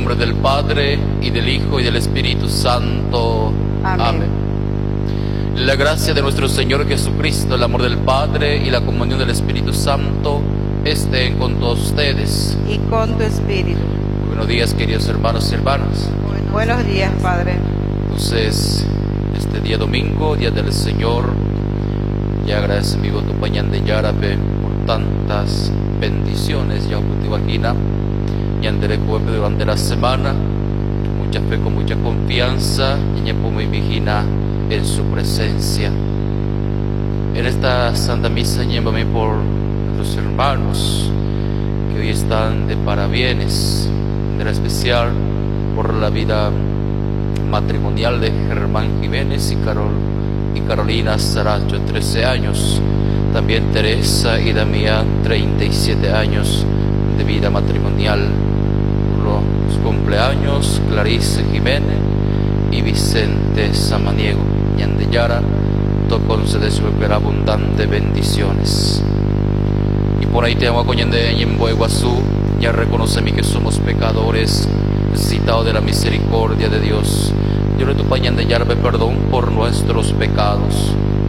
nombre del Padre, y del Hijo, y del Espíritu Santo. Amén. La gracia de nuestro Señor Jesucristo, el amor del Padre y la comunión del Espíritu Santo estén con todos ustedes. Y con tu espíritu. Buenos días, queridos hermanos y hermanas. Buenos días, Padre. Entonces, este día domingo, día del Señor, ya agradecen vivo tu pañán de Yarabe por tantas bendiciones. Ya te imagina, y andere jueves durante la semana, mucha fe, con mucha confianza, y ya me vigina en su presencia. En esta Santa Misa, llévame por los hermanos que hoy están de parabienes, de la especial por la vida matrimonial de Germán Jiménez y Carolina Saracho, 13 años. También Teresa y Damián, 37 años de vida matrimonial. Los cumpleaños Clarice Jiménez y Vicente Samaniego. Yara, to concede su abundante bendiciones. Y por ahí te amo a Yembo Iguazú, ya reconoce que somos pecadores, necesitados de la misericordia de Dios. Yo le tu pañán de Yarbe perdón por nuestros pecados.